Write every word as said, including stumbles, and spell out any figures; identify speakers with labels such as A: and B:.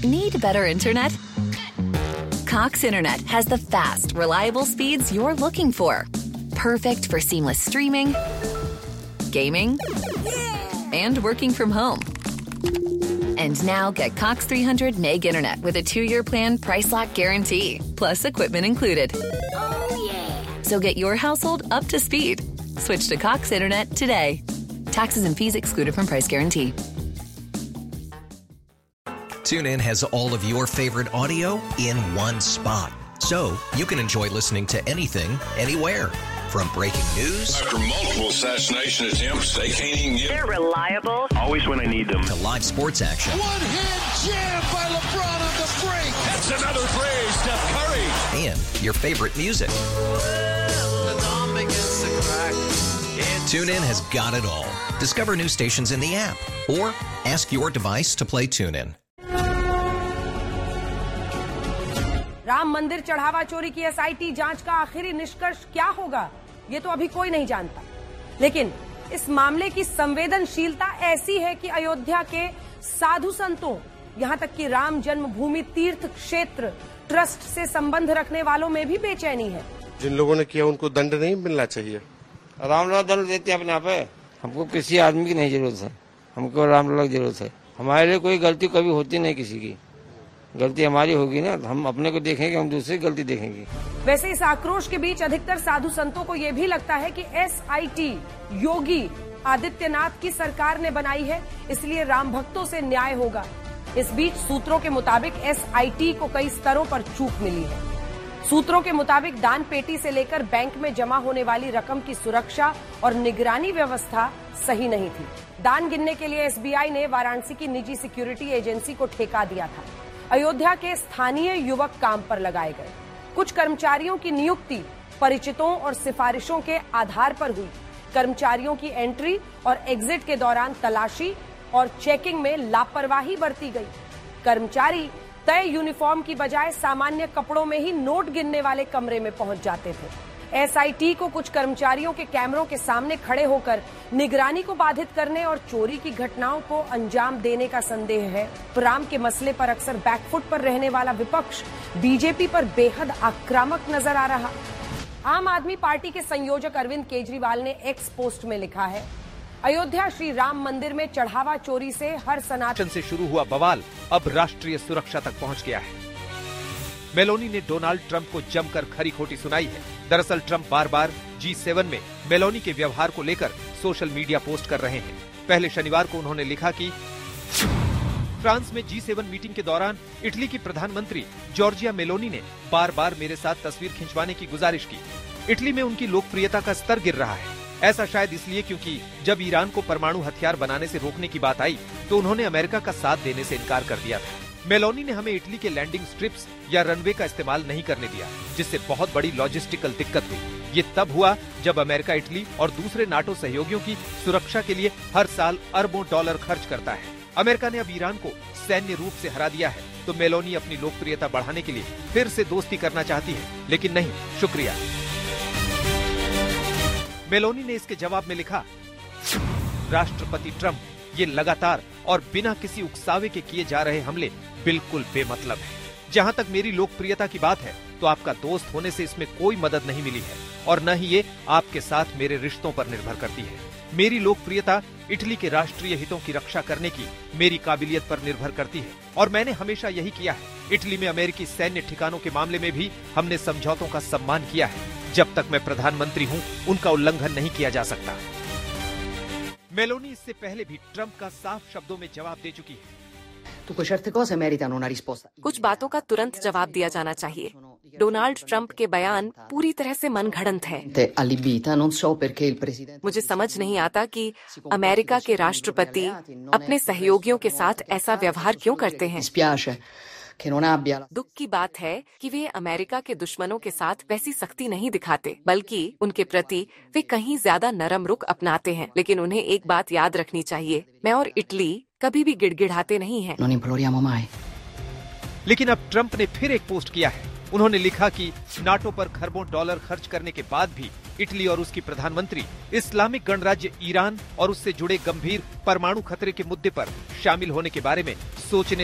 A: Need better internet? Cox Internet has the fast, reliable speeds you're looking for. Perfect for seamless streaming, gaming, and working from home. And now get Cox three hundred meg internet with a two-year plan price lock guarantee, plus equipment included.
B: Oh, yeah.
A: So get your household up to speed. Switch to Cox Internet today. Taxes and fees excluded from price guarantee.
C: TuneIn has all of your favorite audio in one spot. So you can enjoy listening to anything, anywhere. From breaking news
D: after multiple assassination attempts, they can't even get.
E: They're reliable.
F: Always when I need them.
C: To live sports action.
G: One-hand jam by LeBron on the break.
D: That's another play, Steph Curry.
C: And your favorite music. TuneIn has got it all. Discover new stations in the app or ask your device to play TuneIn.
H: Ram मंदिर चढ़ावा चोरी की SIT जांच का आखिरी निष्कर्ष क्या होगा, ये तो अभी कोई नहीं जानता। लेकिन इस मामले की संवेदनशीलता ऐसी है कि अयोध्या के साधु संतों, यहां तक कि राम जन्मभूमि तीर्थ क्षेत्र ट्रस्ट से संबंध रखने वालों में भी बेचैनी है।
I: जिन लोगों ने किया उनको दंड नहीं मिलना चाहिए।
J: रामलला दंड देते हैं अपने आप है, हमको किसी आदमी की नहीं जरूरत है, हमको रामलला की जरूरत है। हमारे लिए कोई गलती कभी होती नहीं, किसी की गलती हमारी होगी ना, हम अपने को देखेंगे, हम दूसरी गलती देखेंगे।
H: वैसे इस आक्रोश के बीच अधिकतर साधु संतों को यह भी लगता है कि एसआईटी योगी आदित्यनाथ की सरकार ने बनाई है, इसलिए राम भक्तों से न्याय होगा। इस बीच सूत्रों के मुताबिक एसआईटी को कई स्तरों पर चूक मिली है। सूत्रों के मुताबिक दान पेटी से लेकर बैंक में जमा होने वाली रकम की सुरक्षा और निगरानी व्यवस्था सही नहीं थी। दान गिनने के लिए एसबीआई ने वाराणसी की निजी सिक्योरिटी एजेंसी को ठेका दिया था। अयोध्या के स्थानीय युवक काम पर लगाए गए। कुछ कर्मचारियों की नियुक्ति परिचितों और सिफारिशों के आधार पर हुई। कर्मचारियों की एंट्री और एग्जिट के दौरान तलाशी और चेकिंग में लापरवाही बरती गई। कर्मचारी तय यूनिफॉर्म की बजाय सामान्य कपड़ों में ही नोट गिनने वाले कमरे में पहुंच जाते थे। एसआईटी को कुछ कर्मचारियों के कैमरों के सामने खड़े होकर निगरानी को बाधित करने और चोरी की घटनाओं को अंजाम देने का संदेह है। राम के मसले पर अक्सर बैकफुट पर रहने वाला विपक्ष बीजेपी पर बेहद आक्रामक नजर आ रहा। आम आदमी पार्टी के संयोजक अरविंद केजरीवाल ने एक्स पोस्ट में लिखा है, अयोध्या श्री राम मंदिर में चढ़ावा चोरी से हर सनातन
K: से शुरू हुआ बवाल अब राष्ट्रीय सुरक्षा तक पहुंच गया है। मेलोनी ने डोनाल्ड ट्रंप को जमकर खरी खोटी सुनाई है। दरअसल ट्रंप बार बार जी सेवन में मेलोनी के व्यवहार को लेकर सोशल मीडिया पोस्ट कर रहे हैं। पहले शनिवार को उन्होंने लिखा कि फ्रांस में जी सेवन मीटिंग के दौरान इटली की प्रधानमंत्री जॉर्जिया मेलोनी ने बार बार मेरे साथ तस्वीर खिंचवाने की गुजारिश की। इटली में उनकी लोकप्रियता का स्तर गिर रहा है। ऐसा शायद इसलिए क्योंकि जब ईरान को परमाणु हथियार बनाने से रोकने की बात आई तो उन्होंने अमेरिका का साथ देने से इनकार कर दिया था। मेलोनी ने हमें इटली के लैंडिंग स्ट्रिप्स या रनवे का इस्तेमाल नहीं करने दिया, जिससे बहुत बड़ी लॉजिस्टिकल दिक्कत हुई। ये तब हुआ जब अमेरिका इटली और दूसरे नाटो सहयोगियों की सुरक्षा के लिए हर साल अरबों डॉलर खर्च करता है। अमेरिका ने अब ईरान को सैन्य रूप से हरा दिया है, तो मेलोनी अपनी लोकप्रियता बढ़ाने के लिए फिर से दोस्ती करना चाहती है, लेकिन नहीं, शुक्रिया। मेलोनी ने इसके जवाब में लिखा, राष्ट्रपति ट्रंप, ये लगातार और बिना किसी उकसावे के किए जा रहे हमले बिल्कुल बेमतलब है। जहां तक मेरी लोकप्रियता की बात है तो आपका दोस्त होने से इसमें कोई मदद नहीं मिली है और न ही ये आपके साथ मेरे रिश्तों पर निर्भर करती है। मेरी लोकप्रियता इटली के राष्ट्रीय हितों की रक्षा करने की मेरी काबिलियत पर निर्भर करती है और मैंने हमेशा यही किया है। इटली में अमेरिकी सैन्य ठिकानों के मामले में भी हमने समझौतों का सम्मान किया है। जब तक मैं प्रधानमंत्री हूँ उनका उल्लंघन नहीं किया जा सकता। मेलोनी इससे पहले भी ट्रंप का साफ शब्दों में जवाब दे चुकी है।
L: कुछ बातों का तुरंत जवाब दिया जाना चाहिए। डोनाल्ड ट्रंप के बयान पूरी तरह से मनगढ़ंत है। मुझे समझ नहीं आता कि अमेरिका के राष्ट्रपति अपने सहयोगियों के साथ ऐसा व्यवहार क्यों करते हैं। दुख की बात है कि वे अमेरिका के दुश्मनों के साथ वैसी सख्ती नहीं दिखाते, बल्कि उनके प्रति वे कहीं ज्यादा नरम रुख अपनाते हैं। लेकिन उन्हें एक बात याद रखनी चाहिए, मैं और इटली कभी भी गिड़गिड़ाते नहीं हैं।
K: लेकिन अब ट्रंप ने फिर एक पोस्ट किया है। उन्होंने लिखा कि नाटो पर खरबों डॉलर खर्च करने के बाद भी इटली और उसकी प्रधानमंत्री इस्लामिक गणराज्य ईरान और उससे जुड़े गंभीर परमाणु खतरे के मुद्दे पर शामिल होने के बारे में सोचने